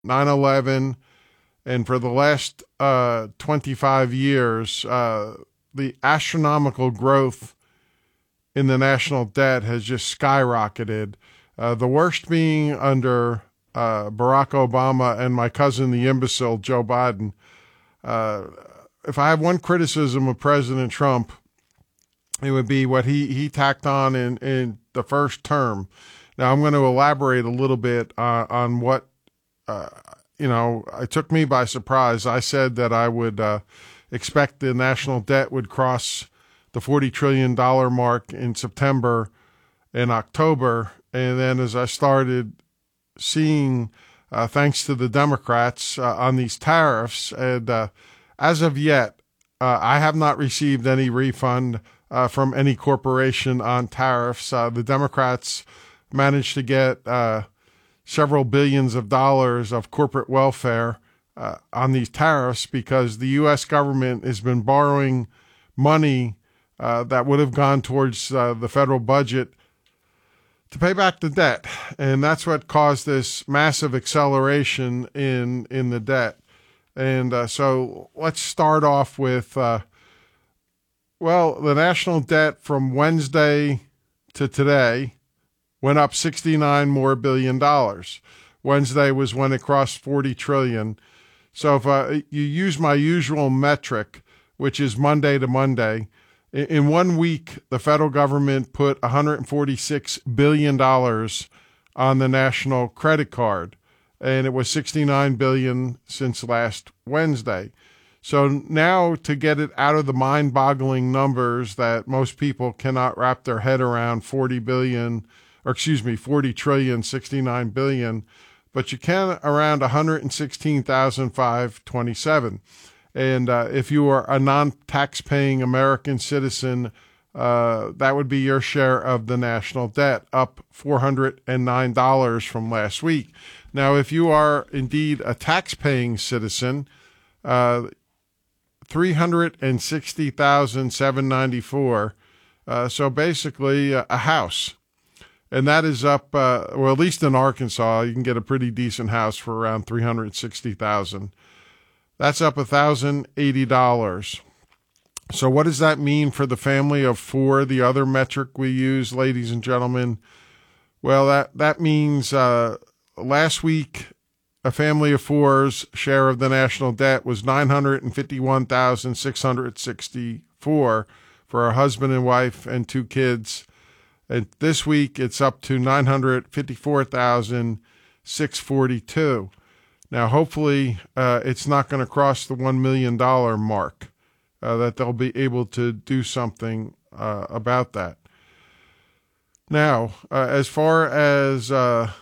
9/11, and for the last 25 years, the astronomical growth in the national debt has just skyrocketed. The worst being under Barack Obama and my cousin, the imbecile, Joe Biden. If I have one criticism of President Trump, it would be what he tacked on in the first term. Now, I'm going to elaborate a little bit on what, it took me by surprise. I said that I would expect the national debt would cross the $40 trillion mark in September and October. And then as I started seeing, thanks to the Democrats on these tariffs, and as of yet, I have not received any refund from any corporation on tariffs. The Democrats managed to get several billions of dollars of corporate welfare on these tariffs because the U.S. government has been borrowing money that would have gone towards the federal budget to pay back the debt. And that's what caused this massive acceleration in the debt. And so let's start off with, the national debt from Wednesday to today went up $69 billion more. Wednesday was when it crossed 40 trillion. So if you use my usual metric, which is Monday to Monday, in 1 week, the federal government put $146 billion on the national credit card, and it was $69 billion since last Wednesday. So now to get it out of the mind-boggling numbers that most people cannot wrap their head around, 40 trillion, 69 billion, but you can around 116,527. And if you are a non-tax-paying American citizen, that would be your share of the national debt, up $409 from last week. Now, if you are indeed a tax-paying citizen, $360,794. So basically a house. And that is up, at least in Arkansas, you can get a pretty decent house for around $360,000. That's up $1,080. So what does that mean for the family of four, the other metric we use, ladies and gentlemen? Well, that means last week, a family of four's share of the national debt was $951,664 for a husband and wife and two kids. And this week, it's up to $954,642. Now, hopefully, it's not going to cross the $1 million mark, that they'll be able to do something about that. Now, as far as the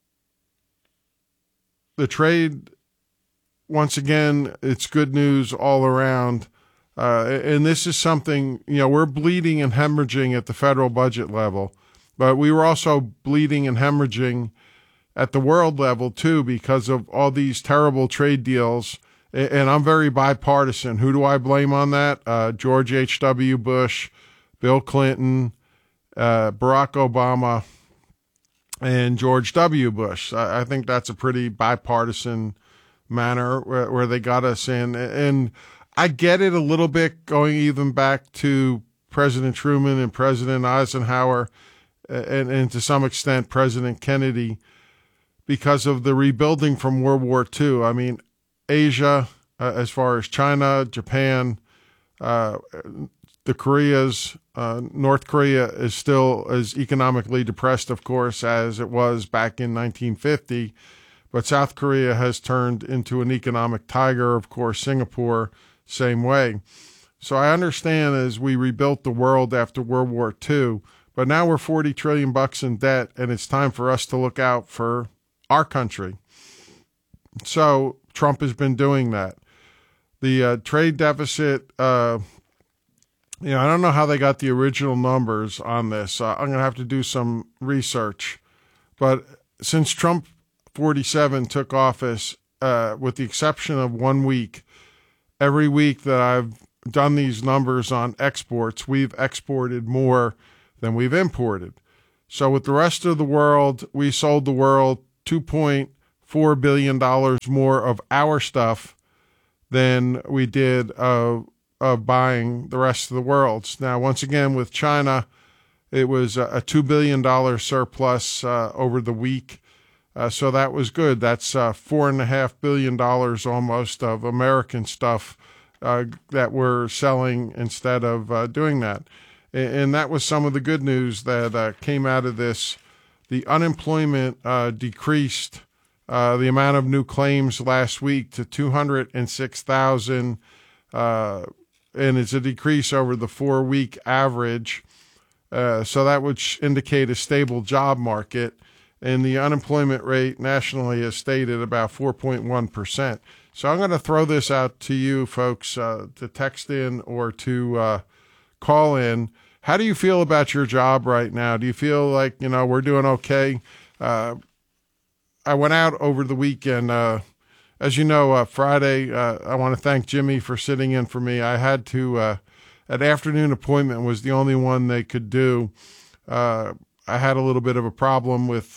trade, once again, it's good news all around. And this is something, we're bleeding and hemorrhaging at the federal budget level, but we were also bleeding and hemorrhaging at the world level too, because of all these terrible trade deals. And I'm very bipartisan. Who do I blame on that? George H.W. Bush, Bill Clinton, Barack Obama, and George W. Bush. I think that's a pretty bipartisan manner where they got us in. And I get it a little bit going even back to President Truman and President Eisenhower and to some extent President Kennedy, because of the rebuilding from World War II. I mean, Asia, as far as China, Japan, the Koreas, North Korea is still as economically depressed, of course, as it was back in 1950. But South Korea has turned into an economic tiger. Of course, Singapore, same way. So I understand as we rebuilt the world after World War II, but now we're 40 trillion bucks in debt, and it's time for us to look out for our country. So Trump has been doing that. The trade deficit, I don't know how they got the original numbers on this. I'm going to have to do some research. But since Trump 47 took office, with the exception of 1 week, every week that I've done these numbers on exports, we've exported more than we've imported. So with the rest of the world, we sold the world $4 billion more of our stuff than we did of buying the rest of the world's. Now, once again, with China, it was a $2 billion surplus over the week. So that was good. That's $4.5 billion almost of American stuff that we're selling instead of doing that. And that was some of the good news that came out of this. The unemployment decreased the amount of new claims last week to 206,000, and it's a decrease over the 4-week average. So that would indicate a stable job market. And the unemployment rate nationally has stayed at about 4.1%. So I'm going to throw this out to you folks to text in or to call in. How do you feel about your job right now? Do you feel like, we're doing okay? I went out over the weekend. As you know, Friday, I want to thank Jimmy for sitting in for me. I had to, an afternoon appointment was the only one they could do. I had a little bit of a problem with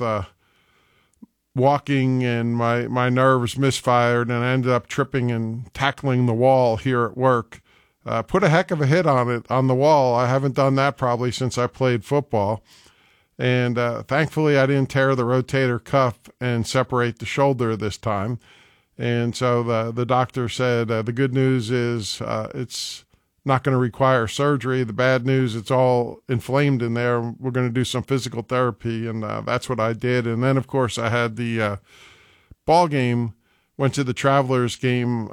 walking, and my nerves misfired, and I ended up tripping and tackling the wall here at work. Put a heck of a hit on the wall. I haven't done that probably since I played football. And thankfully, I didn't tear the rotator cuff and separate the shoulder this time. And so the doctor said the good news is it's not going to require surgery. The bad news, it's all inflamed in there. We're going to do some physical therapy, and that's what I did. And then, of course, I had the ball game, went to the Travelers game.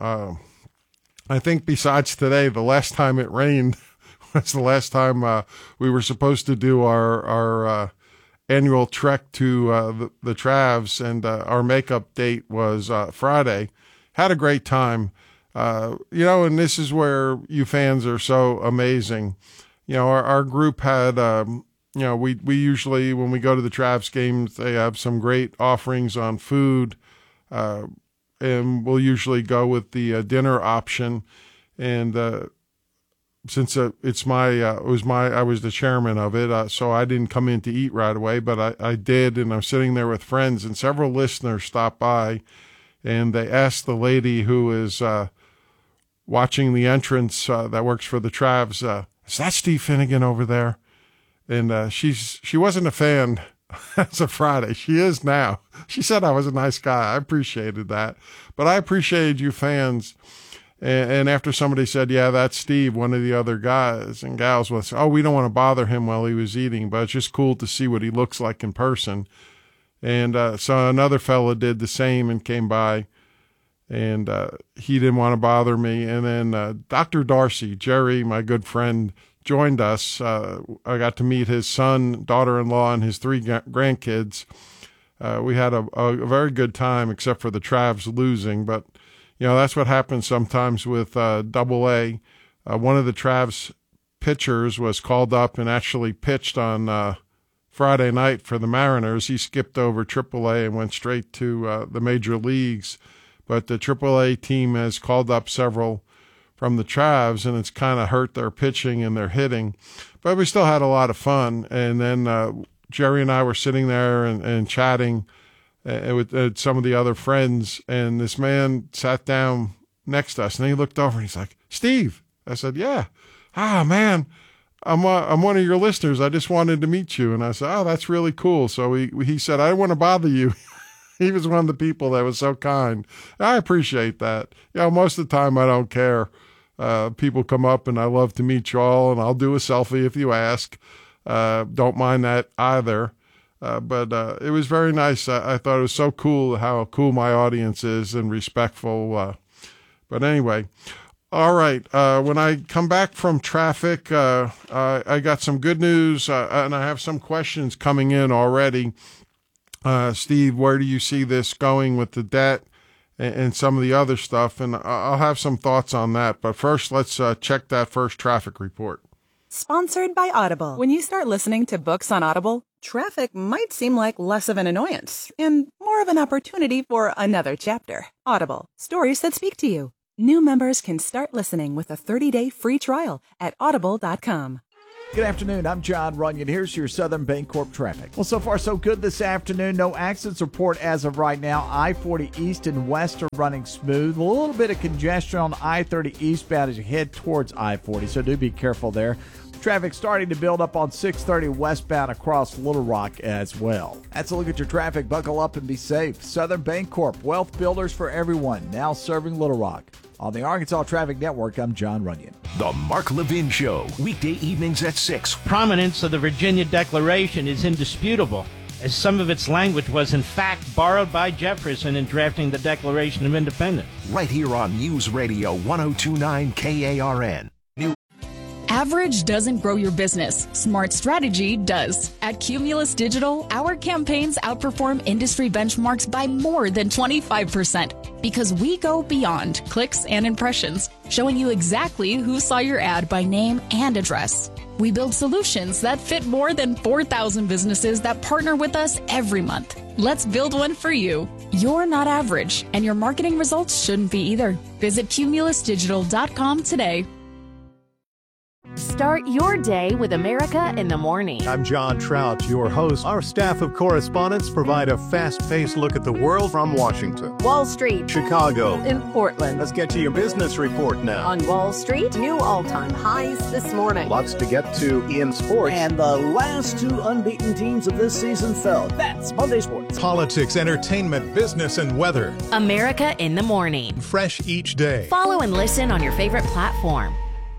I think besides today, the last time it rained was the last time we were supposed to do our annual trek to the Travs, and our makeup date was Friday. Had a great time. And this is where you fans are so amazing. Our group had, we usually, when we go to the Travs games, they have some great offerings on food, and we'll usually go with the dinner option. And since I was the chairman of it, so I didn't come in to eat right away, but I did, and I'm sitting there with friends, and several listeners stopped by, and they asked the lady who is watching the entrance that works for the Travs, is that Steve Finnegan over there? And she wasn't a fan as of Friday. She is now. She said I was a nice guy. I appreciated that. But I appreciated you fans. And after somebody said, yeah, that's Steve, one of the other guys and gals was, we don't want to bother him while he was eating, but it's just cool to see what he looks like in person. And so another fella did the same and came by. And he didn't want to bother me. And then Dr. Darcy, Jerry, my good friend, joined us. I got to meet his son, daughter-in-law, and his 3 grandkids. We had a very good time, except for the Travs losing. But, that's what happens sometimes with Double-A. One of the Travs pitchers was called up and actually pitched on Friday night for the Mariners. He skipped over Triple-A and went straight to the major leagues. But the AAA team has called up several from the Travs, and it's kind of hurt their pitching and their hitting. But we still had a lot of fun. And then Jerry and I were sitting there and chatting with some of the other friends, and this man sat down next to us, and he looked over, and he's like, Steve. I said, yeah. Man, I'm one of your listeners. I just wanted to meet you. And I said, that's really cool. So he said, I don't want to bother you. He was one of the people that was so kind. I appreciate that. Most of the time I don't care. People come up and I love to meet you all, and I'll do a selfie if you ask. Don't mind that either. But it was very nice. I thought it was so cool how cool my audience is and respectful. But anyway, all right. When I come back from traffic, I got some good news, and I have some questions coming in already. Steve, where do you see this going with the debt and some of the other stuff? And I'll have some thoughts on that. But first, let's check that first traffic report. Sponsored by Audible. When you start listening to books on Audible, traffic might seem like less of an annoyance and more of an opportunity for another chapter. Audible, stories that speak to you. New members can start listening with a 30-day free trial at audible.com. Good afternoon. I'm John Runyon. Here's your Southern Bancorp traffic. Well, so far so good this afternoon. No accidents report as of right now. I-40 East and West are running smooth. A little bit of congestion on I-30 eastbound as you head towards I-40, so do be careful there. Traffic starting to build up on 630 westbound across Little Rock as well. That's a look at your traffic. Buckle up and be safe. Southern Bancorp, wealth builders for everyone, now serving Little Rock. On the Arkansas Traffic Network, I'm John Runyon. The Mark Levin Show, weekday evenings at 6. Prominence of the Virginia Declaration is indisputable, as some of its language was in fact borrowed by Jefferson in drafting the Declaration of Independence. Right here on News Radio 1029 KARN. Average doesn't grow your business. Smart strategy does. At Cumulus Digital, our campaigns outperform industry benchmarks by more than 25% because we go beyond clicks and impressions, showing you exactly who saw your ad by name and address. We build solutions that fit more than 4,000 businesses that partner with us every month. Let's build one for you. You're not average, and your marketing results shouldn't be either. Visit cumulusdigital.com today. Start your day with America in the Morning. I'm John Trout, your host. Our staff of correspondents provide a fast-paced look at the world from Washington, Wall Street, Chicago, in Portland. Let's get to your business report now. On Wall Street, new all-time highs this morning. Lots to get to in sports. And the last two unbeaten teams of this season fell. That's Monday Sports. Politics, entertainment, business, and weather. America in the Morning. Fresh each day. Follow and listen on your favorite platform.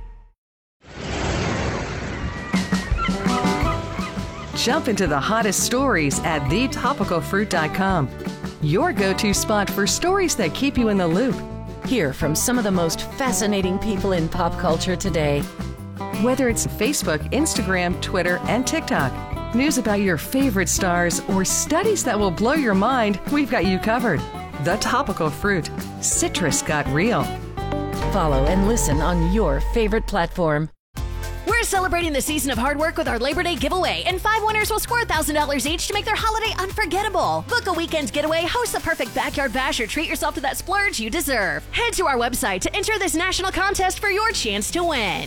Jump into the hottest stories at thetopicalfruit.com. Your go-to spot for stories that keep you in the loop. Hear from some of the most fascinating people in pop culture today. Whether it's Facebook, Instagram, Twitter, and TikTok, news about your favorite stars, or studies that will blow your mind, we've got you covered. The Topical Fruit. Citrus got real. Follow and listen on your favorite platform. We're celebrating the season of hard work with our Labor Day giveaway, and 5 winners will score $1,000 each to make their holiday unforgettable. Book a weekend getaway, host the perfect backyard bash, or treat yourself to that splurge you deserve. Head to our website to enter this national contest for your chance to win.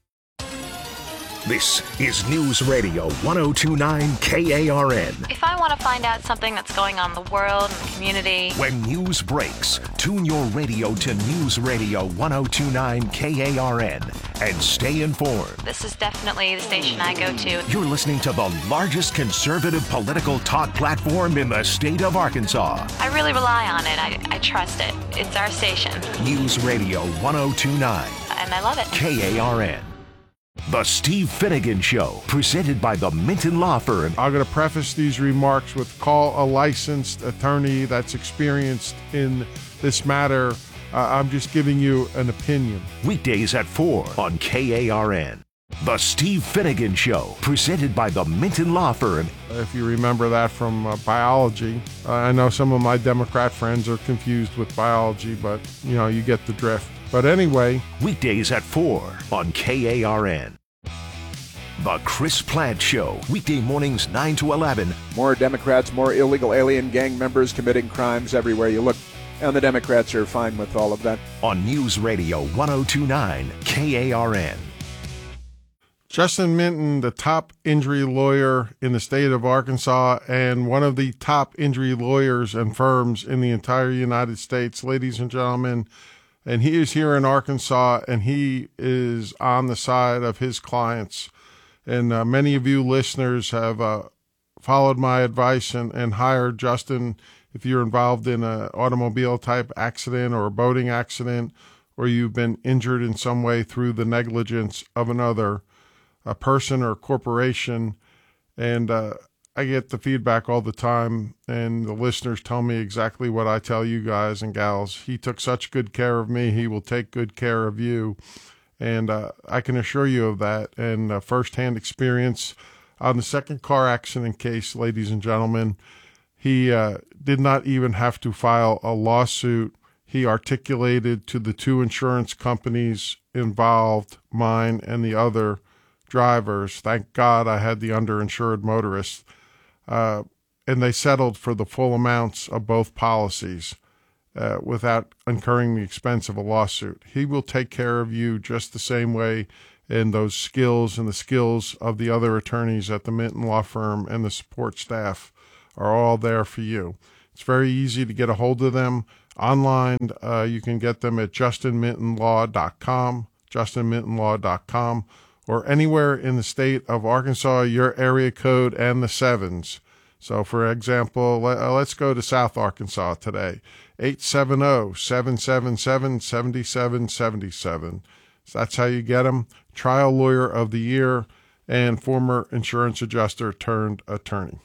This is News Radio 1029 KARN. If I want to find out something that's going on in the world and the community. When news breaks, tune your radio to News Radio 1029 KARN and stay informed. This is definitely the station I go to. You're listening to the largest conservative political talk platform in the state of Arkansas. I really rely on it. I trust it. It's our station. News Radio 1029. And I love it. KARN. The Steve Finnegan Show, presented by the Minton Law Firm. I'm going to preface these remarks with call a licensed attorney that's experienced in this matter. I'm just giving you an opinion. Weekdays at 4 on KARN. The Steve Finnegan Show, presented by the Minton Law Firm. If you remember that from biology, I know some of my Democrat friends are confused with biology, but you get the drift. But anyway. Weekdays at 4 on KARN. The Chris Plant Show, weekday mornings 9 to 11. More Democrats, more illegal alien gang members committing crimes everywhere you look. And the Democrats are fine with all of that. On News Radio 1029 KARN. Justin Minton, the top injury lawyer in the state of Arkansas and one of the top injury lawyers and firms in the entire United States, ladies and gentlemen. And he is here in Arkansas, and he is on the side of his clients. And many of you listeners have followed my advice and hired Justin if you're involved in an automobile-type accident or a boating accident, or you've been injured in some way through the negligence of another, a person or corporation. And I get the feedback all the time, and the listeners tell me exactly what I tell you guys and gals. He took such good care of me. He will take good care of you. And I can assure you of that. And firsthand experience on the second car accident case, ladies and gentlemen, he did not even have to file a lawsuit. He articulated to the two insurance companies involved, mine and the other drivers. Thank God I had the underinsured motorist. And they settled for the full amounts of both policies without incurring the expense of a lawsuit. He will take care of you just the same way and those skills and the skills of the other attorneys at the Minton Law Firm and the support staff are all there for you. It's very easy to get a hold of them online. You can get them at justinmintonlaw.com, or anywhere in the state of Arkansas, your area code and the 7s. So, for example, let's go to South Arkansas today, 870-777-7777. So that's how you get them. Trial Lawyer of the Year and former insurance adjuster turned attorney.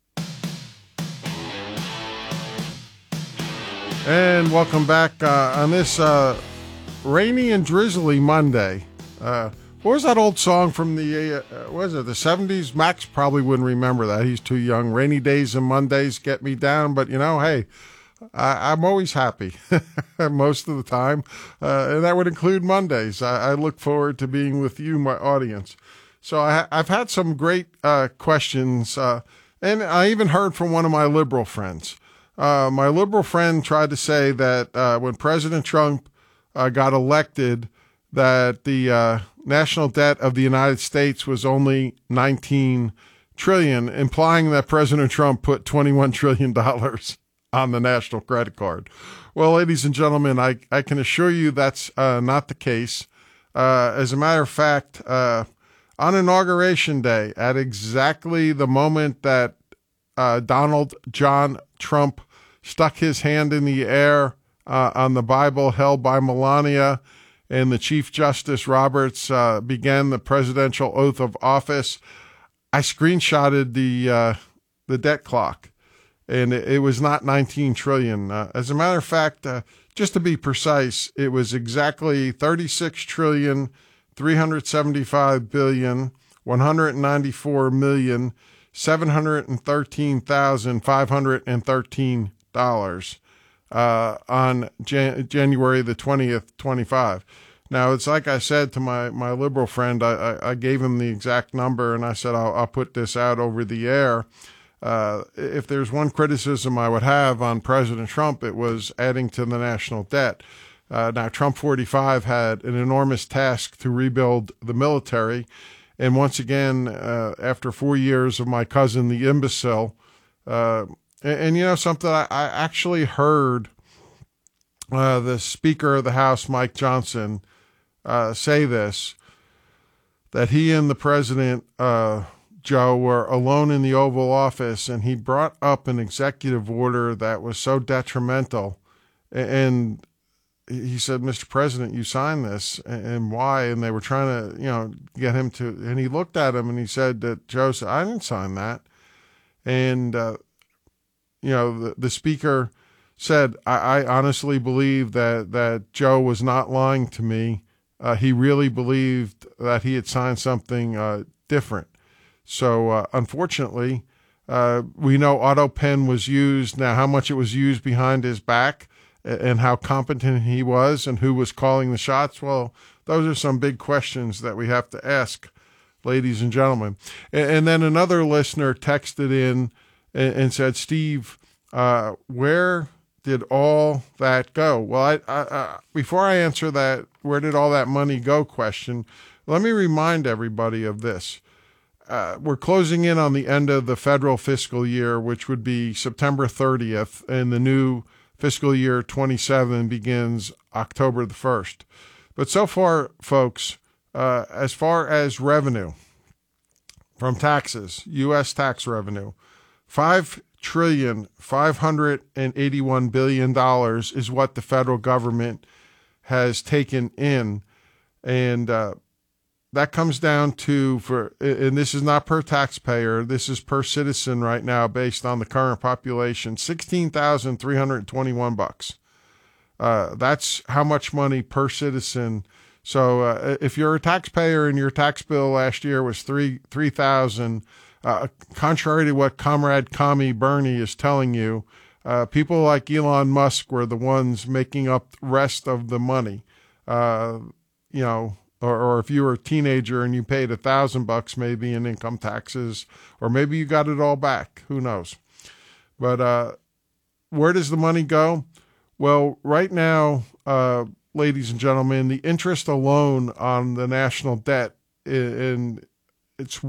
And welcome back on this rainy and drizzly Monday. What was that old song from the 70s? Max probably wouldn't remember that. He's too young. Rainy days and Mondays get me down. But, hey, I'm always happy most of the time. And that would include Mondays. I look forward to being with you, my audience. So I've had some great questions. And I even heard from one of my liberal friends. My liberal friend tried to say that when President Trump got elected, that the national debt of the United States was only $19 trillion, implying that President Trump put $21 trillion on the national credit card. Well, ladies and gentlemen, I can assure you that's not the case. As a matter of fact, on Inauguration Day, at exactly the moment that Donald John Trump stuck his hand in the air on the Bible held by Melania, and the Chief Justice Roberts began the presidential oath of office, I screenshotted the debt clock, and it was not 19 trillion. As a matter of fact, just to be precise, it was exactly 36,375,194,713,513 on January the 20th, 25. Now, it's like I said to my liberal friend, I gave him the exact number, and I said, I'll put this out over the air. If there's one criticism I would have on President Trump, it was adding to the national debt. Now, Trump 45 had an enormous task to rebuild the military. And once again, after 4 years of my cousin, the imbecile, and something I actually heard the Speaker of the House, Mike Johnson, say this, that he and the President, Joe, were alone in the Oval Office, and he brought up an executive order that was so detrimental. And he said, Mr. President, you signed this, and why? And they were trying to, get him to, and he looked at him and he said that Joe said, I didn't sign that. And, the Speaker said, I honestly believe that Joe was not lying to me. He really believed that he had signed something different. So, unfortunately, we know auto pen was used. Now, how much it was used behind his back and how competent he was and who was calling the shots, well, those are some big questions that we have to ask, ladies and gentlemen. And then another listener texted in and said, Steve, where did all that go? Well, I before I answer that, where did all that money go question, let me remind everybody of this. We're closing in on the end of the federal fiscal year, which would be September 30th, and the new fiscal year 27 begins October the 1st. But so far, folks, as far as revenue from taxes, U.S. tax revenue, $5,581 billion is what the federal government has taken in. And that comes down to, and this is not per taxpayer, this is per citizen right now based on the current population, $16,321. That's how much money per citizen. So if you're a taxpayer and your tax bill last year was $3,000, contrary to what Comrade Commie Bernie is telling you, people like Elon Musk were the ones making up the rest of the money. Or if you were a teenager and you paid $1,000 maybe in income taxes, or maybe you got it all back, who knows? But where does the money go? Well, right now, ladies and gentlemen, the interest alone on the national debt, and it's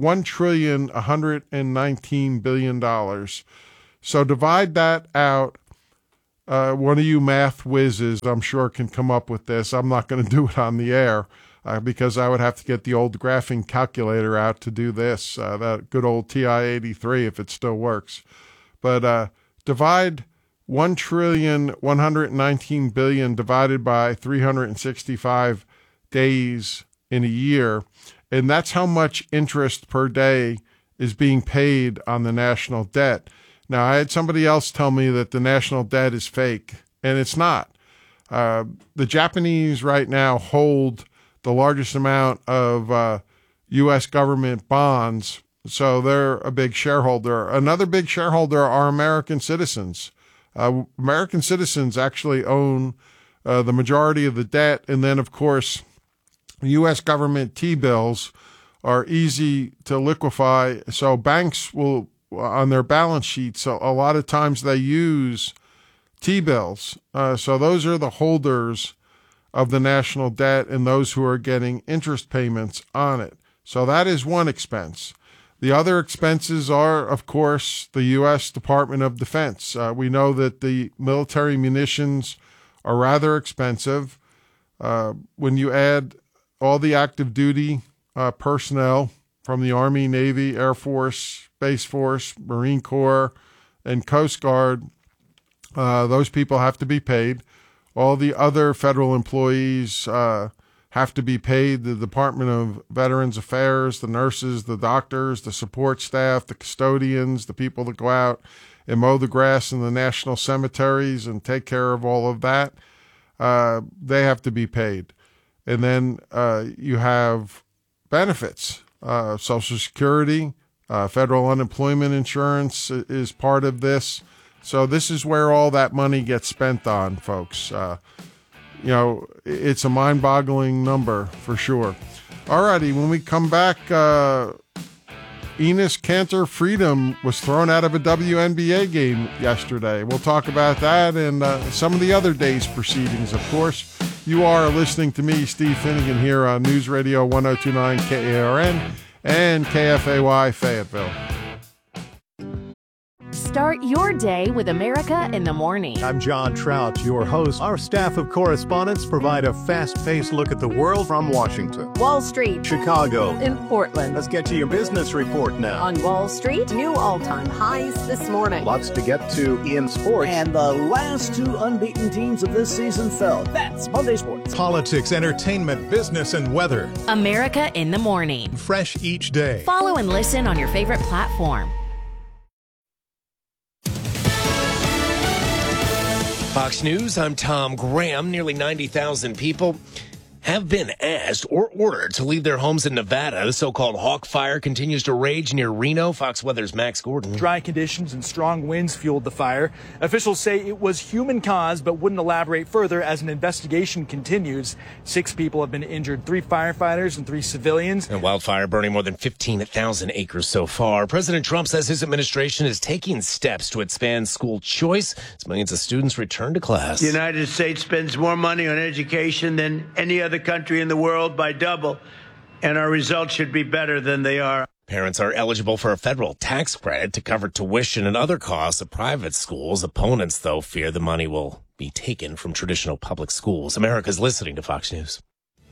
$1,119 billion. So divide that out. One of you math whizzes, I'm sure, can come up with this. I'm not going to do it on the air because I would have to get the old graphing calculator out to do this, that good old TI-83 if it still works. But divide $1,119 billion divided by 365 days in a year, and that's how much interest per day is being paid on the national debt. Now, I had somebody else tell me that the national debt is fake, and it's not. The Japanese right now hold the largest amount of U.S. government bonds, so they're a big shareholder. Another big shareholder are American citizens. American citizens actually own the majority of the debt, and then, of course, U.S. government T-bills are easy to liquefy, so banks will, on their balance sheets, so a lot of times they use T-bills. So those are the holders of the national debt and those who are getting interest payments on it. So that is one expense. The other expenses are, of course, the U.S. Department of Defense. We know that the military munitions are rather expensive. When you add all the active duty personnel from the Army, Navy, Air Force, Space Force, Marine Corps, and Coast Guard, those people have to be paid. All the other federal employees have to be paid. The Department of Veterans Affairs, the nurses, the doctors, the support staff, the custodians, the people that go out and mow the grass in the national cemeteries and take care of all of that, they have to be paid. And then you have benefits, Social Security, federal unemployment insurance is part of this. So this is where all that money gets spent on, folks. It's a mind-boggling number for sure. All righty, when we come back, Enes Kanter Freedom was thrown out of a WNBA game yesterday. We'll talk about that and some of the other day's proceedings, of course. You are listening to me, Steve Finnegan, here on News Radio 102.9 KARN and KFAY Fayetteville. Start your day with America in the Morning. I'm John Trout, your host. Our staff of correspondents provide a fast-paced look at the world from Washington, Wall Street, Chicago, and Portland. Let's get to your business report now. On Wall Street, new all-time highs this morning. Lots to get to in sports. And the last two unbeaten teams of this season fell. That's Monday Sports. Politics, entertainment, business, and weather. America in the Morning. Fresh each day. Follow and listen on your favorite platform. Fox News, I'm Tom Graham. Nearly 90,000 people have been asked or ordered to leave their homes in Nevada. The so-called Hawk Fire continues to rage near Reno. Fox Weather's Max Gordon. Dry conditions and strong winds fueled the fire. Officials say it was human-caused, but wouldn't elaborate further as an investigation continues. 6 people have been injured, 3 firefighters and 3 civilians. And wildfire burning more than 15,000 acres so far. President Trump says his administration is taking steps to expand school choice as millions of students return to class. The United States spends more money on education than any other country in the world by double, and our results should be better than they are. Parents are eligible for a federal tax credit to cover tuition and other costs of private schools. Opponents, though, fear the money will be taken from traditional public schools. America's listening to Fox News.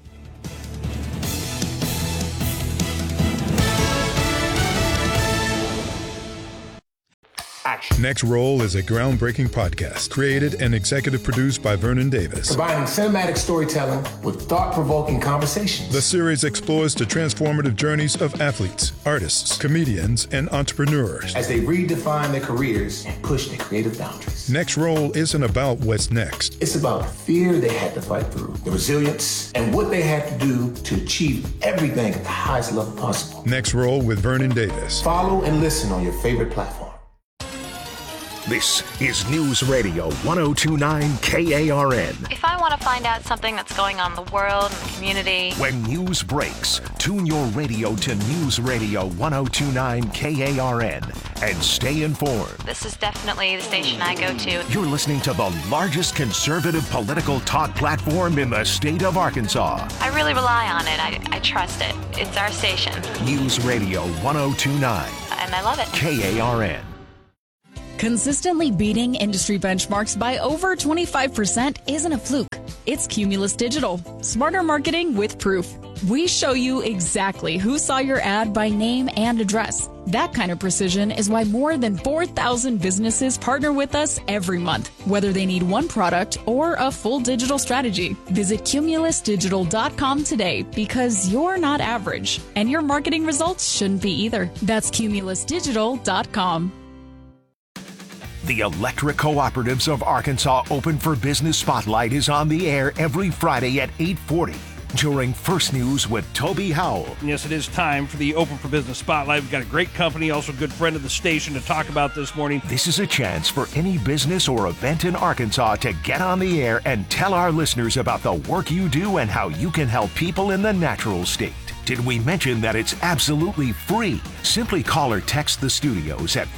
Next Roll is a groundbreaking podcast created and executive produced by Vernon Davis. Combining cinematic storytelling with thought-provoking conversations. The series explores the transformative journeys of athletes, artists, comedians, and entrepreneurs as they redefine their careers and push their creative boundaries. Next Roll isn't about what's next. It's about the fear they had to fight through, the resilience, and what they had to do to achieve everything at the highest level possible. Next Roll with Vernon Davis. Follow and listen on your favorite platform. This is News Radio 102.9 KARN. If I want to find out something that's going on in the world and the community. When news breaks, tune your radio to News Radio 102.9 KARN and stay informed. This is definitely the station I go to. You're listening to the largest conservative political talk platform in the state of Arkansas. I really rely on it. I trust it. It's our station. News Radio 1029. And I love it. KARN. Consistently beating industry benchmarks by over 25% isn't a fluke. It's Cumulus Digital. Smarter marketing with proof. We show you exactly who saw your ad by name and address. That kind of precision is why more than 4,000 businesses partner with us every month, whether they need one product or a full digital strategy. Visit cumulusdigital.com today because you're not average, and your marketing results shouldn't be either. That's cumulusdigital.com. The Electric Cooperatives of Arkansas Open for Business Spotlight is on the air every Friday at 8:40 during First News with Toby Howell. Yes, it is time for the Open for Business Spotlight. We've got a great company, also a good friend of the station to talk about this morning. This is a chance for any business or event in Arkansas to get on the air and tell our listeners about the work you do and how you can help people in the natural state. Did we mention that it's absolutely free? Simply call or text the studios at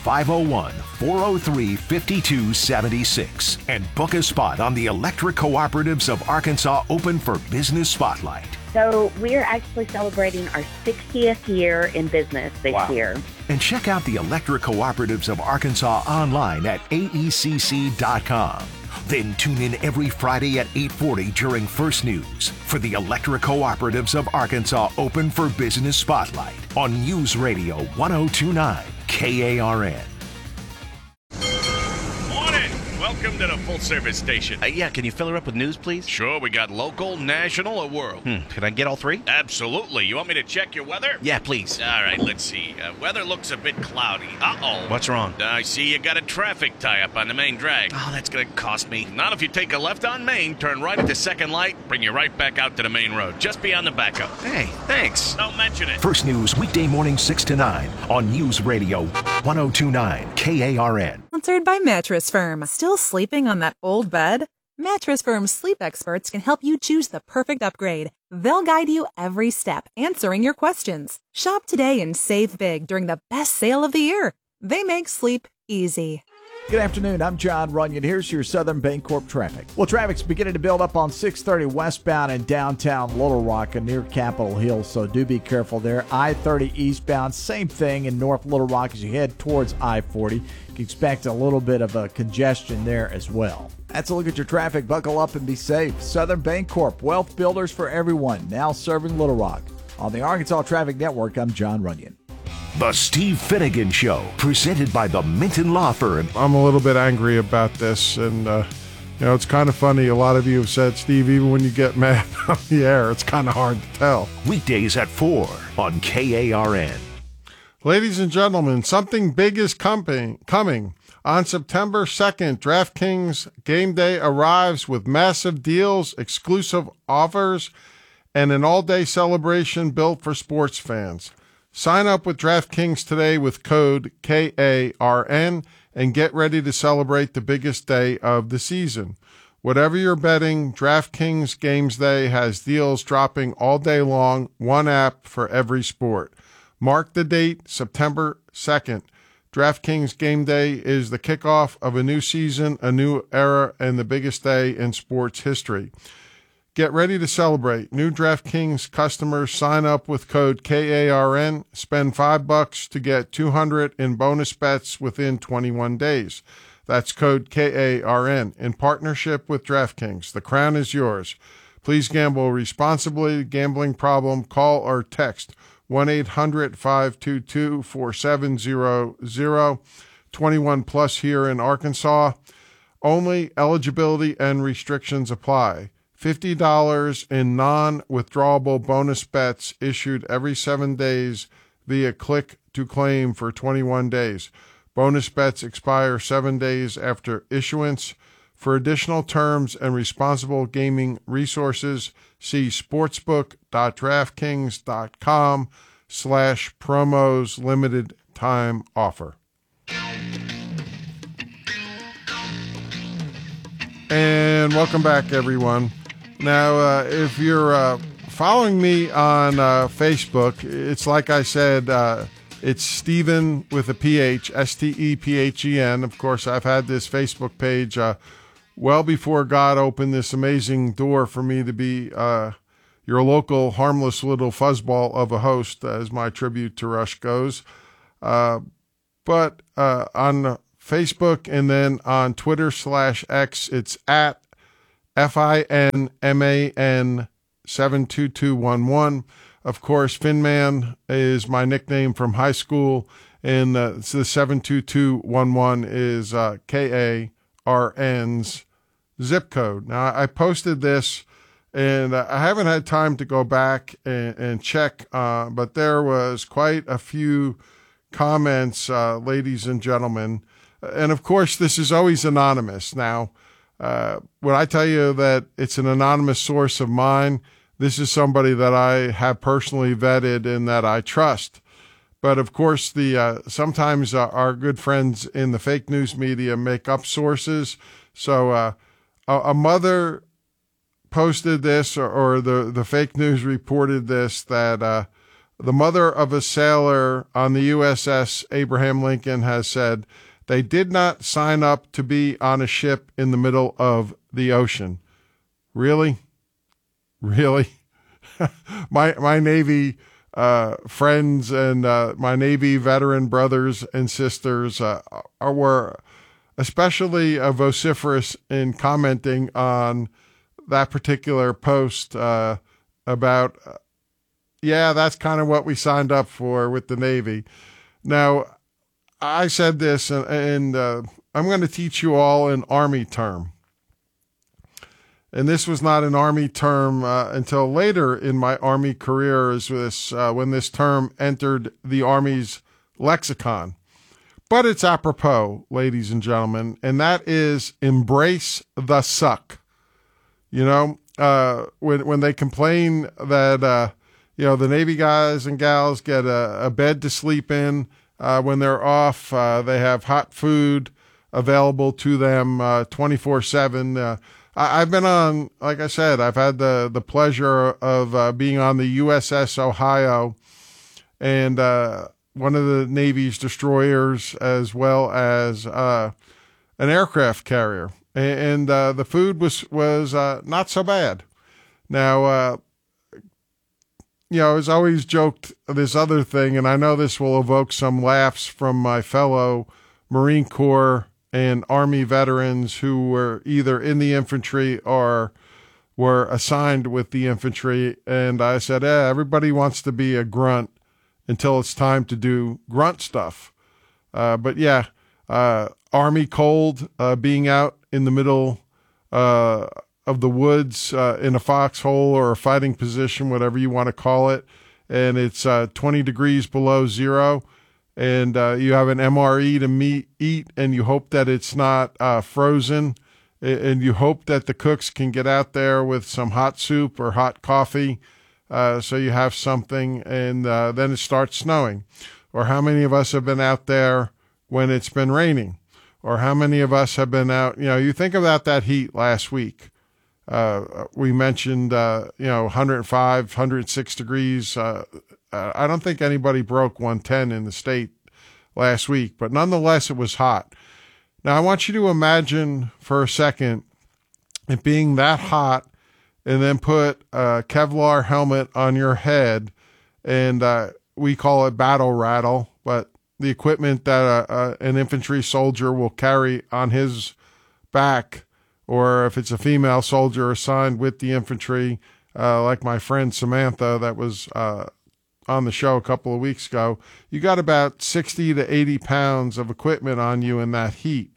501-403-5276 and book a spot on the Electric Cooperatives of Arkansas Open for Business Spotlight. So we're actually celebrating our 60th year in business this year. And check out the Electric Cooperatives of Arkansas online at aecc.com. Then tune in every Friday at 8:40 during First News for the Electric Cooperatives of Arkansas Open for Business Spotlight on News Radio 1029 KARN. Welcome to the full-service station. Yeah, can you fill her up with news, please? Sure, we got local, national, or world. Can I get all three? Absolutely. You want me to check your weather? Yeah, please. All right, let's see. Weather looks a bit cloudy. Uh-oh. What's wrong? I see you got a traffic tie-up on the main drag. Oh, that's going to cost me. Not if you take a left on Main, turn right at the second light, bring you right back out to the main road, just beyond the backup. Hey, thanks. Don't mention it. First News weekday morning 6 to 9 on News Radio 1029 KARN. Sponsored by Mattress Firm. Still sleeping on that old bed? Mattress Firm's sleep experts can help you choose the perfect upgrade. They'll guide you every step, answering your questions. Shop today and save big during the best sale of the year. They make sleep easy. Good afternoon. I'm John Runyon. Here's your Southern Bancorp traffic. Well, traffic's beginning to build up on 630 westbound in downtown Little Rock and near Capitol Hill, so do be careful there. I-30 eastbound, same thing in North Little Rock as you head towards I-40. You can expect a little bit of a congestion there as well. That's a look at your traffic. Buckle up and be safe. Southern Bancorp, wealth builders for everyone, now serving Little Rock. On the Arkansas Traffic Network, I'm John Runyon. The Steve Finnegan Show, presented by the Minton Law Firm. I'm a little bit angry about this, and it's kind of funny. A lot of you have said, Steve, even when you get mad on the air, it's kind of hard to tell. Weekdays at 4 on KARN. Ladies and gentlemen, something big is coming. On September 2nd, DraftKings Game Day arrives with massive deals, exclusive offers, and an all-day celebration built for sports fans. Sign up with DraftKings today with code KARN and get ready to celebrate the biggest day of the season. Whatever you're betting, DraftKings Games Day has deals dropping all day long, one app for every sport. Mark the date, September 2nd. DraftKings Game Day is the kickoff of a new season, a new era, and the biggest day in sports history. Get ready to celebrate. New DraftKings customers sign up with code KARN. Spend $5 to get $200 in bonus bets within 21 days. That's code KARN in partnership with DraftKings. The crown is yours. Please gamble responsibly. Gambling problem? Call or text 1-800-522-4700. 21 plus here in Arkansas. Only eligibility and restrictions apply. $50 in non-withdrawable bonus bets issued every 7 days via click to claim for 21 days. Bonus bets expire 7 days after issuance. For additional terms and responsible gaming resources, see sportsbook.draftkings.com/promos limited time offer. And welcome back, everyone. Now, if you're following me on Facebook, it's like I said, It's Stephen with a PH, Stephen. Of course, I've had this Facebook page well before God opened this amazing door for me to be your local harmless little fuzzball of a host, as my tribute to Rush goes. But on Facebook and then on Twitter /X, it's at FINMAN 72211. Of course, Finman is my nickname from high school, and the 72211 is KARN's zip code. Now, I posted this, and I haven't had time to go back and check, but there was quite a few comments, ladies and gentlemen. And, of course, this is always anonymous. Now, when I tell you that it's an anonymous source of mine, this is somebody that I have personally vetted and that I trust. But of course, sometimes our good friends in the fake news media make up sources. So a mother posted this, or the fake news reported this, that the mother of a sailor on the USS Abraham Lincoln has said they did not sign up to be on a ship in the middle of the ocean. Really? Really? my Navy friends and my Navy veteran brothers and sisters were especially vociferous in commenting on that particular post about, yeah, that's kind of what we signed up for with the Navy. Now, I said this, and I'm going to teach you all an Army term. And this was not an Army term until later in my Army career, when this term entered the Army's lexicon. But it's apropos, ladies and gentlemen, and that is embrace the suck. You know, when they complain that, the Navy guys and gals get a bed to sleep in, when they're off, they have hot food available to them 24/7. I've been on, like I said, I've had the pleasure of being on the USS Ohio, and one of the Navy's destroyers, as well as an aircraft carrier, and the food was not so bad. Now, it's always joked this other thing, and I know this will evoke some laughs from my fellow Marine Corps and Army veterans who were either in the infantry or were assigned with the infantry. And I said, everybody wants to be a grunt until it's time to do grunt stuff. But yeah, Army cold, being out in the middle of the woods in a foxhole or a fighting position, whatever you want to call it, and it's 20 degrees below zero. And you have an MRE to eat, and you hope that it's not frozen, and you hope that the cooks can get out there with some hot soup or hot coffee, so you have something, and then it starts snowing. Or how many of us have been out there when it's been raining? Or how many of us have been out, you think about that heat last week. We mentioned, 105, 106 degrees. I don't think anybody broke 110 in the state last week, but nonetheless, it was hot. Now, I want you to imagine for a second it being that hot, and then put a Kevlar helmet on your head, and we call it battle rattle, but the equipment that an infantry soldier will carry on his back, or if it's a female soldier assigned with the infantry, like my friend Samantha that was on the show a couple of weeks ago, you got about 60 to 80 pounds of equipment on you in that heat.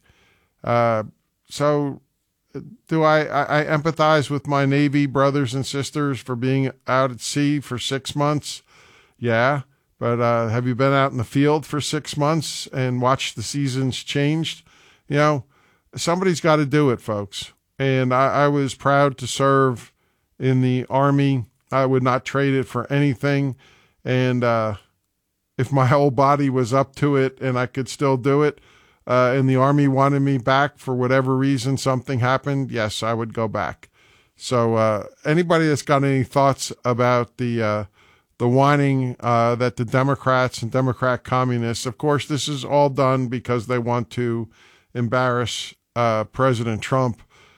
So do I empathize with my Navy brothers and sisters for being out at sea for 6 months? Yeah. But have you been out in the field for 6 months and watched the seasons changed? Somebody's got to do it, folks. And I was proud to serve in the Army. I would not trade it for anything. And if my whole body was up to it and I could still do it, and the Army wanted me back for whatever reason, something happened, yes, I would go back. So anybody that's got any thoughts about the the whining that the Democrats and Democrat communists, of course, this is all done because they want to embarrass President Trump.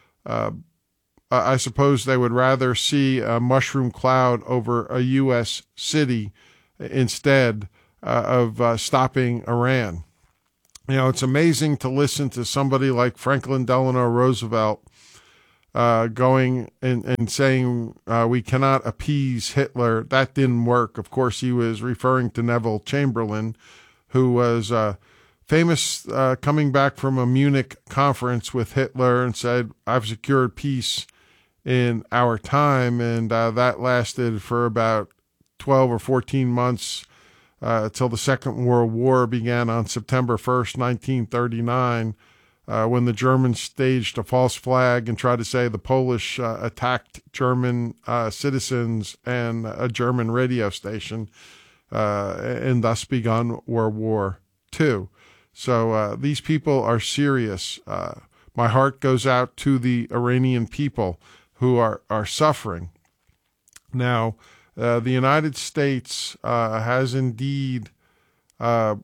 I suppose they would rather see a mushroom cloud over a U.S. city instead of stopping Iran. You know, it's amazing to listen to somebody like Franklin Delano Roosevelt going and saying we cannot appease Hitler. That didn't work. Of course, he was referring to Neville Chamberlain, who was famous coming back from a Munich conference with Hitler and said, "I've secured peace in our time," and that lasted for about 12 or 14 months till the Second World War began on September 1st, 1939, when the Germans staged a false flag and tried to say the Polish attacked German citizens and a German radio station, and thus begun World War II. So these people are serious. My heart goes out to the Iranian people who are suffering. Now, the United States has indeed, Scott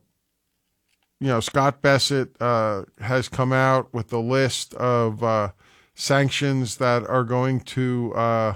Bessent has come out with a list of sanctions that are going to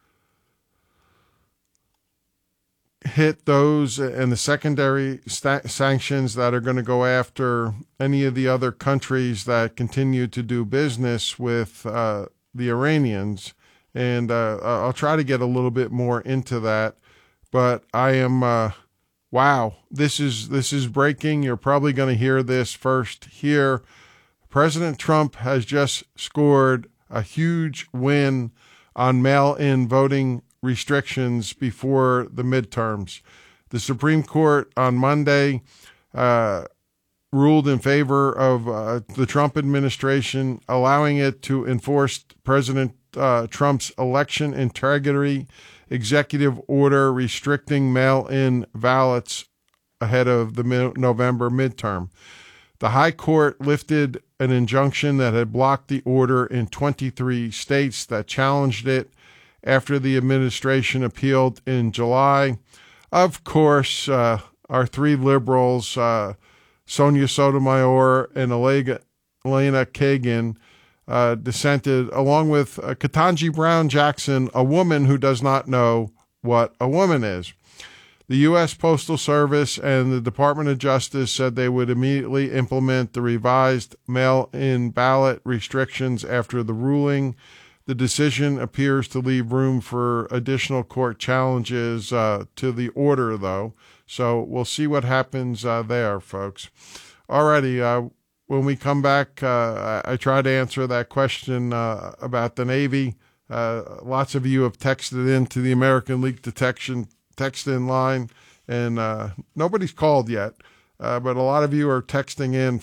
hit those and the secondary sanctions that are going to go after any of the other countries that continue to do business with the Iranians. And I'll try to get a little bit more into that, but I am wow, this is breaking. You're probably going to hear this first here. President Trump has just scored a huge win on mail-in voting restrictions before the midterms. The Supreme Court on Monday ruled in favor of the Trump administration, allowing it to enforce President Trump's election integrity executive order restricting mail-in ballots ahead of the November midterm. The High Court lifted an injunction that had blocked the order in 23 states that challenged it after the administration appealed in July. Of course, our three liberals, Sonia Sotomayor and Elena Kagan, dissented, along with Ketanji Brown Jackson, a woman who does not know what a woman is. The U.S. Postal Service and the Department of Justice said they would immediately implement the revised mail-in ballot restrictions after the ruling. The decision appears to leave room for additional court challenges to the order, though. So we'll see what happens there, folks. Alrighty, when we come back, I try to answer that question about the Navy. Lots of you have texted into the American Leak Detection text-in line, and nobody's called yet, but a lot of you are texting in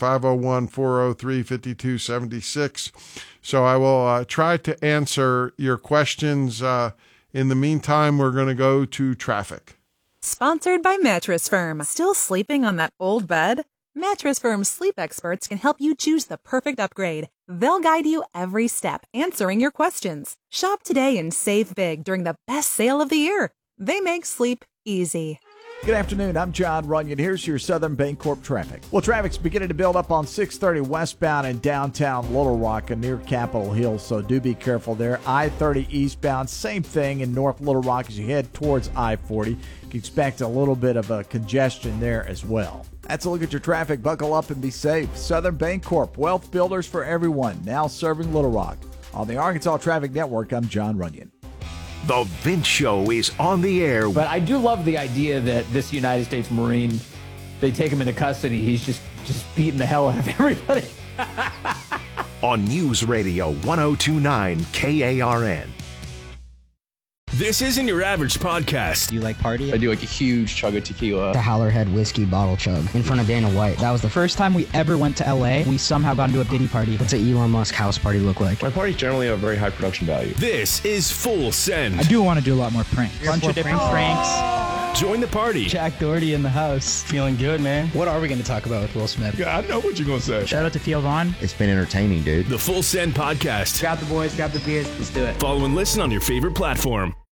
501-403-5276. So I will try to answer your questions. In the meantime, we're going to go to traffic. Sponsored by Mattress Firm. Still sleeping on that old bed? Mattress Firm's sleep experts can help you choose the perfect upgrade. They'll guide you every step, answering your questions. Shop today and save big during the best sale of the year. They make sleep easy. Good afternoon. I'm John Runyon. Here's your Southern Bancorp traffic. Well, traffic's beginning to build up on 630 westbound in downtown Little Rock and near Capitol Hill, so do be careful there. I-30 eastbound, same thing in North Little Rock as you head towards I-40. You can expect a little bit of a congestion there as well. That's a look at your traffic. Buckle up and be safe. Southern Bancorp, wealth builders for everyone, now serving Little Rock. On the Arkansas Traffic Network, I'm John Runyon. The Vince Show is on the air. But I do love the idea that this United States Marine, they take him into custody. He's just beating the hell out of everybody. On News Radio 102.9 KARN. This isn't your average podcast. Do you like party? I do like a huge chug of tequila. The Howlerhead whiskey bottle chug in front of Dana White. That was the first time we ever went to LA. We somehow got into a Diddy party. What's an Elon Musk house party look like? My parties generally have very high production value. This is Full Send. I do want to do a lot more pranks. Bunch of different pranks. Join the party. Jack Doherty in the house. Feeling good, man. What are we going to talk about with Will Smith? Yeah, I know what you're going to say. Shout out to Theo Vaughn. It's been entertaining, dude. The Full Send podcast. Grab the boys, grab the beers. Let's do it. Follow and listen on your favorite platform.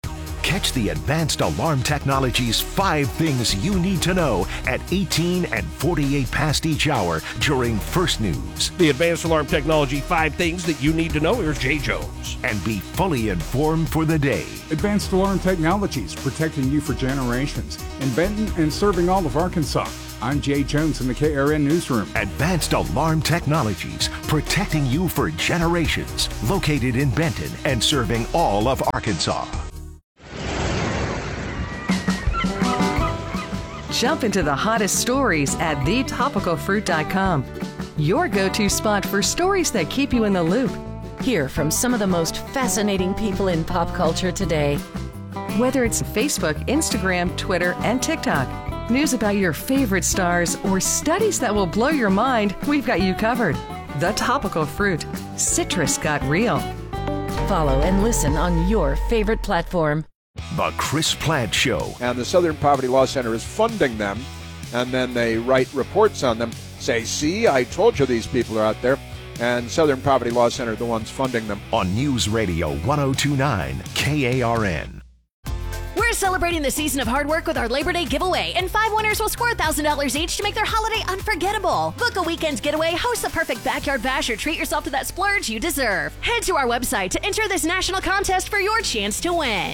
Catch the Advanced Alarm Technology's 5 Things You Need to Know at 18 and 48 past each hour during First News. The Advanced Alarm Technology 5 Things That You Need to Know. Here's Jay Jones. And be fully informed for the day. Advanced Alarm Technologies, protecting you for generations. In Benton and serving all of Arkansas. I'm Jay Jones in the KRN Newsroom. Advanced Alarm Technologies, protecting you for generations. Located in Benton and serving all of Arkansas. Jump into the hottest stories at thetopicalfruit.com. Your go-to spot for stories that keep you in the loop. Hear from some of the most fascinating people in pop culture today. Whether it's Facebook, Instagram, Twitter, and TikTok, news about your favorite stars, or studies that will blow your mind, we've got you covered. The Topical Fruit. Citrus got real. Follow and listen on your favorite platform. The Chris Plant Show. And the Southern Poverty Law Center is funding them, and then they write reports on them, say, see, I told you these people are out there, and Southern Poverty Law Center are the ones funding them. On News Radio 102.9 KARN. We're celebrating the season of hard work with our Labor Day giveaway, and 5 winners will score $1,000 each to make their holiday unforgettable. Book a weekend getaway, host the perfect backyard bash, or treat yourself to that splurge you deserve. Head to our website to enter this national contest for your chance to win.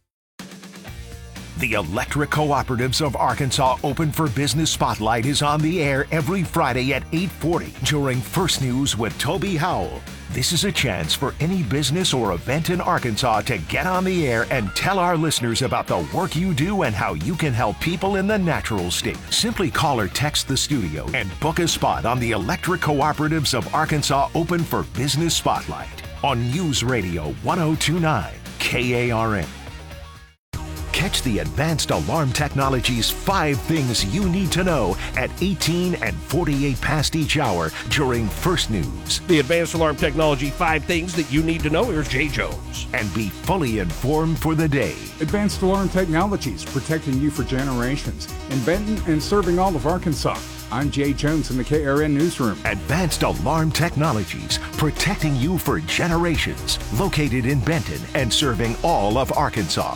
The Electric Cooperatives of Arkansas Open for Business Spotlight is on the air every Friday at 8:40 during First News with Toby Howell. This is a chance for any business or event in Arkansas to get on the air and tell our listeners about the work you do and how you can help people in the natural state. Simply call or text the studio and book a spot on the Electric Cooperatives of Arkansas Open for Business Spotlight on News Radio 102.9 KARN. Catch the Advanced Alarm Technology's 5 Things You Need to Know at 18 and 48 past each hour during First News. The Advanced Alarm Technology 5 Things That You Need to Know. Here's Jay Jones. And be fully informed for the day. Advanced Alarm Technologies, protecting you for generations. In Benton and serving all of Arkansas. I'm Jay Jones in the KRN Newsroom. Advanced Alarm Technologies, protecting you for generations. Located in Benton and serving all of Arkansas.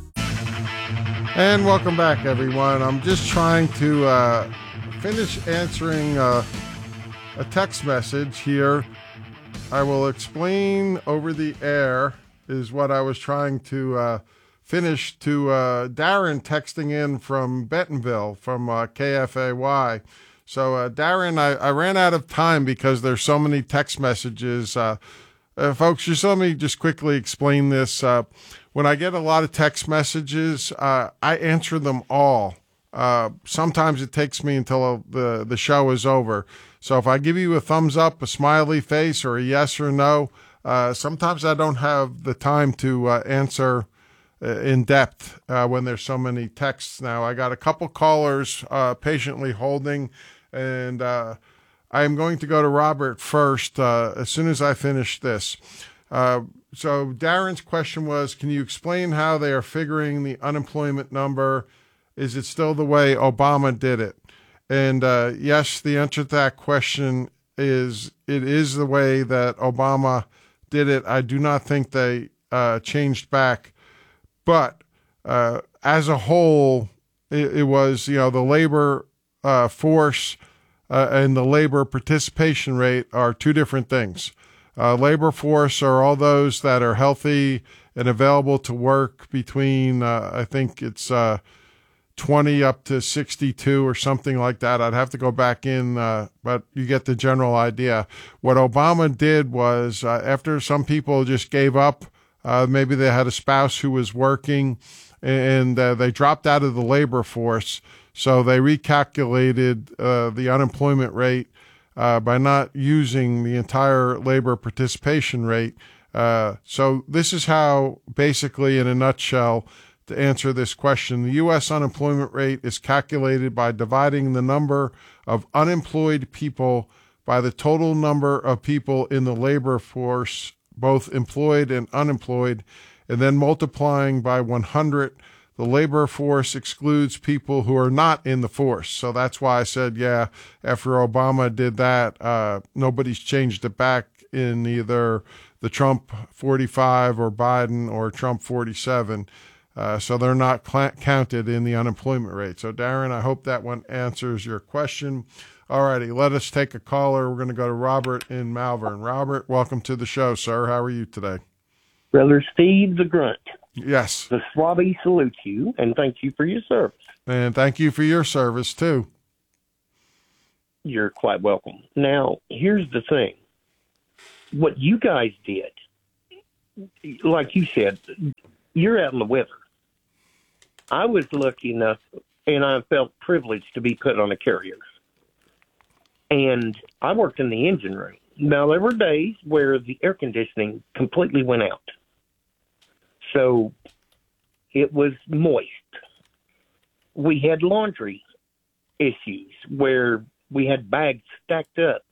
And welcome back, everyone. I'm just trying to finish answering a text message here. I will explain over the air is what I was trying to finish to Darren texting in from Bentonville from KFAY. So Darren, I ran out of time because there's so many text messages. Folks, just let me just quickly explain this. When I get a lot of text messages, I answer them all. Sometimes it takes me until the show is over. So if I give you a thumbs up, a smiley face, or a yes or no, sometimes I don't have the time to answer in depth when there's so many texts now. I got a couple callers patiently holding, and I am going to go to Robert first as soon as I finish this. So Darren's question was, can you explain how they are figuring the unemployment number? Is it still the way Obama did it? And yes, the answer to that question is it is the way that Obama did it. I do not think they changed back. But as a whole, it was, the labor force and the labor participation rate are two different things. Labor force are all those that are healthy and available to work between, I think it's 20 up to 62 or something like that. I'd have to go back in, but you get the general idea. What Obama did was after some people just gave up, maybe they had a spouse who was working and they dropped out of the labor force. So they recalculated the unemployment rate by not using the entire labor participation rate. So this is how, basically, in a nutshell, to answer this question, the U.S. unemployment rate is calculated by dividing the number of unemployed people by the total number of people in the labor force, both employed and unemployed, and then multiplying by 100. The labor force excludes people who are not in the force. So that's why I said, yeah, after Obama did that, nobody's changed it back in either the Trump 45 or Biden or Trump 47. So they're not counted in the unemployment rate. So, Darren, I hope that one answers your question. All righty, let us take a caller. We're going to go to Robert in Malvern. Robert, welcome to the show, sir. How are you today? Brother Steve the Grunt. Yes. The Swabby salutes you, and thank you for your service. And thank you for your service, too. You're quite welcome. Now, here's the thing. What you guys did, like you said, you're out in the weather. I was lucky enough, and I felt privileged to be put on a carrier. And I worked in the engine room. Now, there were days where the air conditioning completely went out. So it was moist. We had laundry issues where we had bags stacked up.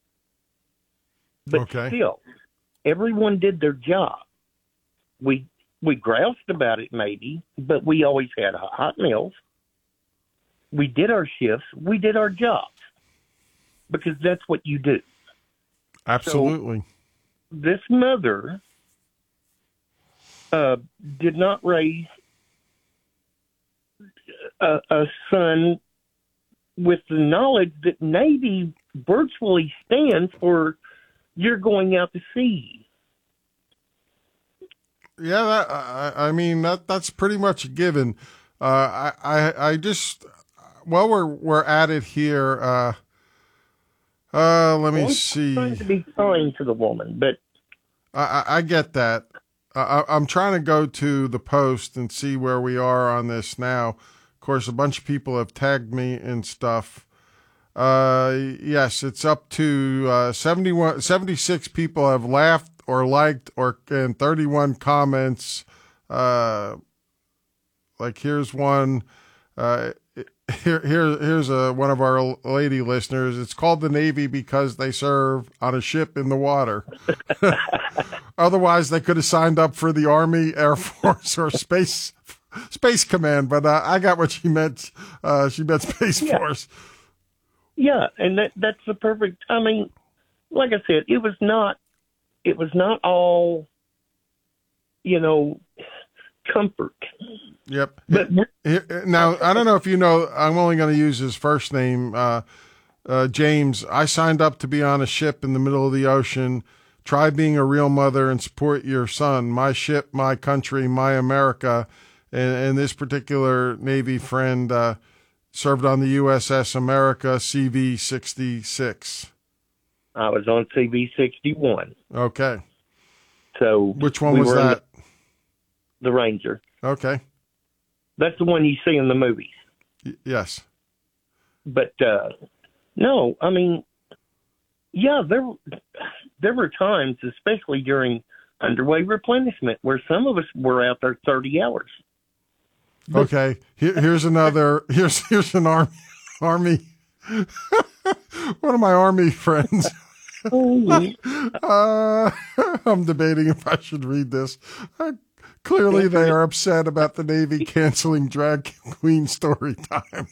But still, everyone did their job. We groused about it maybe, but we always had hot meals. We did our shifts. We did our jobs because that's what you do. Absolutely. So this mother did not raise a son with the knowledge that Navy virtually stands for you're going out to sea. Yeah, I mean that's pretty much a given. I just while we're at it here, let me see. Trying to be kind to the woman, but I get that. I'm trying to go to the Post and see where we are on this now. Of course, a bunch of people have tagged me and stuff. Yes, it's up to 76 people have laughed or liked and 31 comments. Like here's one. Here's one of our lady listeners. It's called the Navy because they serve on a ship in the water. Otherwise, they could have signed up for the Army, Air Force, or Space Command. But I got what she meant. She meant Space Force. Yeah, and that's the perfect. I mean, like I said, it was not all, comfort. Yep. But now, I don't know if you know, I'm only going to use his first name, James. I signed up to be on a ship in the middle of the ocean. Try being a real mother and support your son. My ship, my country, my America. And this particular Navy friend served on the USS America CV-66. I was on CV-61. Okay. So which one was that? The Ranger. Okay. That's the one you see in the movies. Yes. But no, I mean, yeah, there were times, especially during underway replenishment, where some of us were out there 30 hours. Okay. Here's another. Here's an army. One of my Army friends. I'm debating if I should read this. Clearly, they are upset about the Navy canceling Drag Queen story time.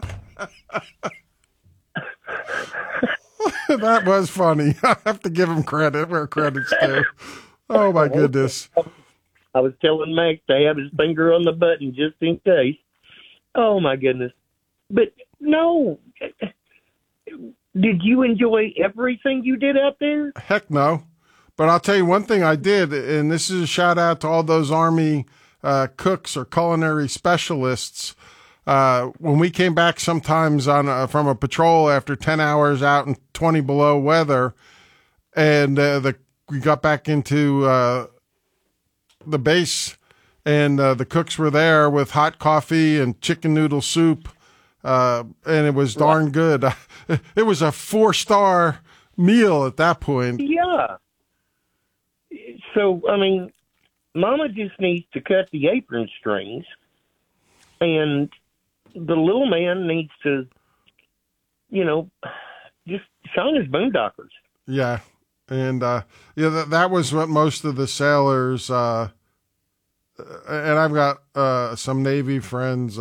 That was funny. I have to give him credit where credit's due. Oh, my goodness. I was telling Max to have his finger on the button just in case. Oh, my goodness. But, no. Did you enjoy everything you did out there? Heck no. But I'll tell you one thing I did, and this is a shout out to all those Army cooks or culinary specialists. When we came back sometimes from a patrol after 10 hours out in 20 below weather, and we got back into the base, and the cooks were there with hot coffee and chicken noodle soup, and it was darn good. It was a 4-star meal at that point. Yeah. So, I mean, Mama just needs to cut the apron strings, and the little man needs to, just shine his boondockers. Yeah. And, that was what most of the sailors, and I've got some Navy friends,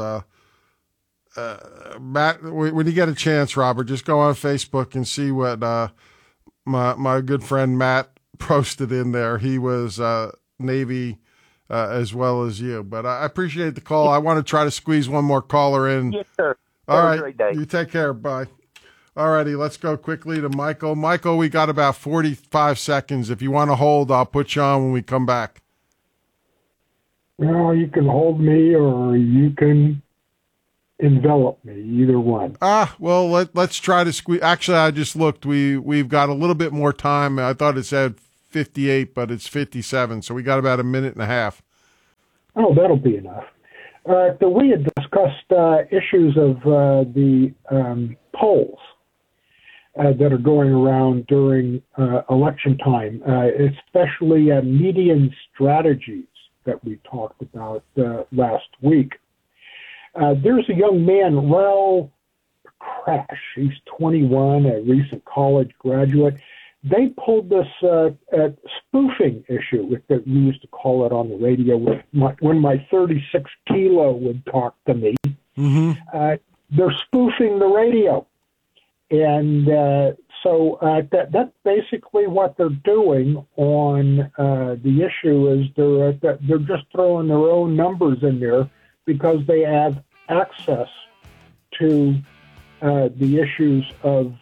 Matt, when you get a chance, Robert, just go on Facebook and see what my good friend Matt posted in there. He was Navy as well as you. But I appreciate the call. I want to try to squeeze one more caller in. Yes, sir. All Have a right. great day. You take care. Bye. All righty. Let's go quickly to Michael. Michael, we got about 45 seconds. If you want to hold, I'll put you on when we come back. Well, you can hold me or you can envelop me, either one. Well, let's try to squeeze. Actually, I just looked. We've got a little bit more time. I thought it said 58, but it's 57. So we got about a minute and a half. Oh, that'll be enough. So we had discussed issues of the polls that are going around during election time, especially median strategies that we talked about last week. There's a young man, Raul Crash. He's 21, a recent college graduate. They pulled this spoofing issue, that we used to call it on the radio, when my 36 kilo would talk to me. Mm-hmm. They're spoofing the radio. And so that's basically what they're doing on the issue is they're just throwing their own numbers in there because they have access to the issues of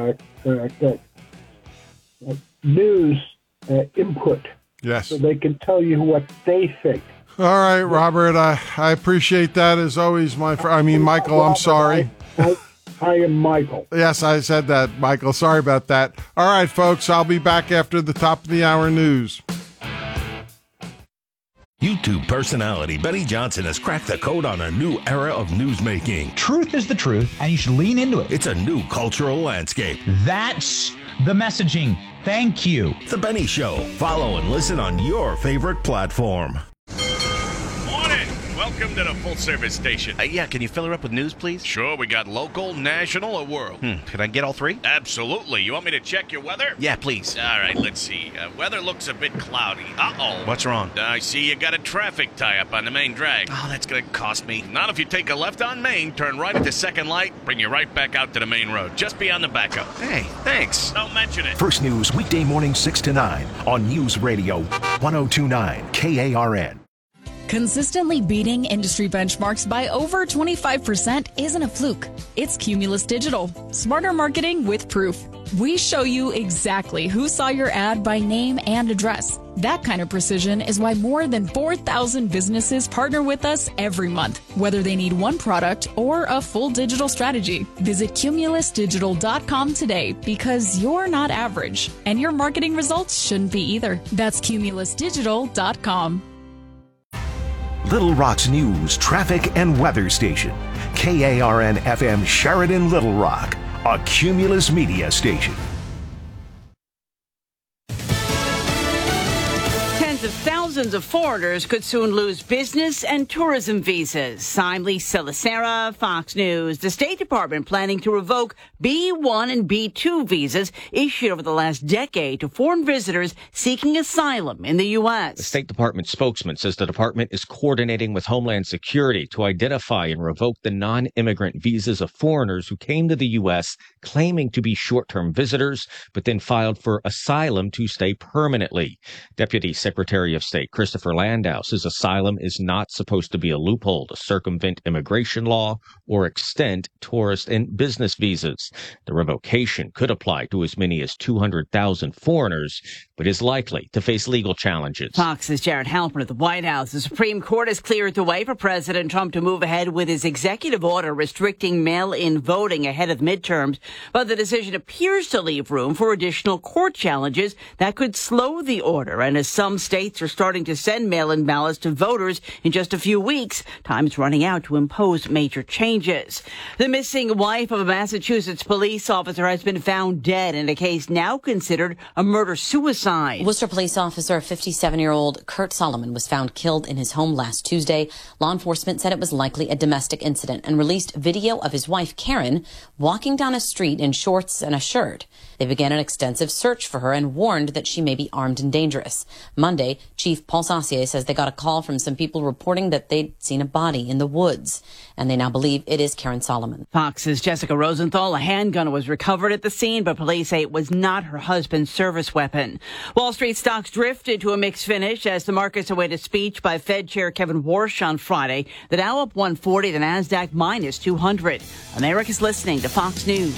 news input. Yes. So they can tell you what they think. All right, Robert. I appreciate that as always, Michael. I'm sorry. I am Michael. Yes, I said that, Michael. Sorry about that. All right, folks. I'll be back after the top of the hour news. YouTube personality Benny Johnson has cracked the code on a new era of newsmaking. Truth is the truth, and you should lean into it. It's a new cultural landscape. That's the messaging. Thank you. The Benny Show. Follow and listen on your favorite platform. Morning. Welcome to the full-service station. Yeah, can you fill her up with news, please? Sure, we got local, national, or world. Can I get all three? Absolutely. You want me to check your weather? Yeah, please. All right, let's see. Weather looks a bit cloudy. Uh-oh. What's wrong? I see you got a traffic tie-up on the main drag. Oh, that's going to cost me. Not if you take a left on Main, turn right at the second light, bring you right back out to the main road, just beyond the backup. Hey, thanks. Don't mention it. First News, weekday morning 6 to 9 on News Radio 1029 KARN. Consistently beating industry benchmarks by over 25% isn't a fluke. It's Cumulus Digital. Smarter marketing with proof. We show you exactly who saw your ad by name and address. That kind of precision is why more than 4,000 businesses partner with us every month, whether they need one product or a full digital strategy. Visit cumulusdigital.com today because you're not average, and your marketing results shouldn't be either. That's cumulusdigital.com. Little Rock's news, traffic, and weather station. KARN FM Sheridan Little Rock, a Cumulus media station. Tens of thousands of foreigners could soon lose business and tourism visas. I'm Lisa Lacera, Fox News. The State Department planning to revoke B1 and B2 visas issued over the last decade to foreign visitors seeking asylum in the U.S. The State Department spokesman says the department is coordinating with Homeland Security to identify and revoke the non-immigrant visas of foreigners who came to the U.S. claiming to be short-term visitors, but then filed for asylum to stay permanently. Deputy Secretary of State Christopher Landau says asylum is not supposed to be a loophole to circumvent immigration law or extend tourist and business visas. The revocation could apply to as many as 200,000 foreigners, but is likely to face legal challenges. Fox's Jared Halpern at the White House. The Supreme Court has cleared the way for President Trump to move ahead with his executive order restricting mail-in voting ahead of midterms, but the decision appears to leave room for additional court challenges that could slow the order. And as some states are starting to send mail-in ballots to voters in just a few weeks, time's running out to impose major changes. The missing wife of a Massachusetts police officer has been found dead in a case now considered a murder-suicide. Worcester police officer 57-year-old Kurt Solomon was found killed in his home last Tuesday. Law enforcement said it was likely a domestic incident and released video of his wife, Karen, walking down a street in shorts and a shirt. They began an extensive search for her and warned that she may be armed and dangerous. Monday, Chief Paul Saucier says they got a call from some people reporting that they'd seen a body in the woods, and they now believe it is Karen Solomon. Fox's Jessica Rosenthal. A handgun was recovered at the scene, but police say it was not her husband's service weapon. Wall Street stocks drifted to a mixed finish as the markets await a speech by Fed Chair Kevin Warsh on Friday. The Dow up 140, the Nasdaq minus 200. America's listening to Fox News.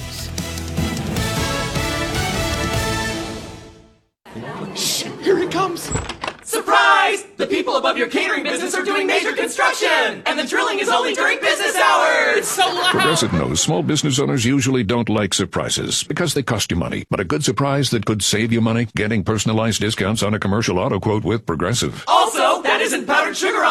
Shh, here it comes. Surprise! The people above your catering business are doing major construction, and the drilling is only during business hours. It's so loud. Progressive knows small business owners usually don't like surprises because they cost you money. But a good surprise that could save you money, getting personalized discounts on a commercial auto quote with Progressive. Also, that isn't powdered sugar on